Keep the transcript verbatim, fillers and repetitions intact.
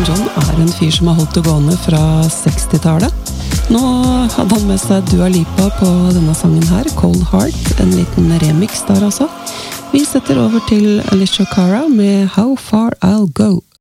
Elton John er en fyr som har holdt det gående fra sekstitallet. Nå hadde han med seg Dua Lipa på denne sangen her, Cold Heart, en liten remix der altså. Vi setter over til Alicia Cara med How Far I'll Go.